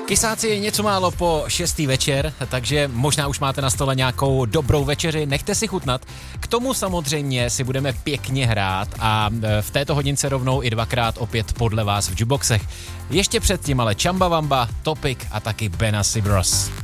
Kysáci je něco málo po 6. večer, takže možná už máte na stole nějakou dobrou večeři, nechte si chutnat. K tomu samozřejmě si budeme pěkně hrát a v této hodince rovnou i dvakrát opět podle vás v jukeboxech. Ještě předtím ale Chumbawamba, Topic a taky Benassi Bros.